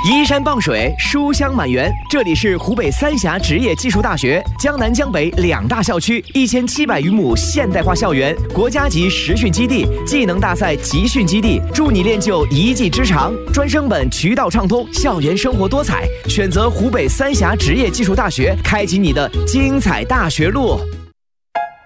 依山傍水，书香满园。这里是湖北三峡职业技术大学，江南江北两大校区，1700余亩现代化校园，国家级实训基地，技能大赛集训基地，助你练就一技之长。专升本渠道畅通，校园生活多彩。选择湖北三峡职业技术大学，开启你的精彩大学路。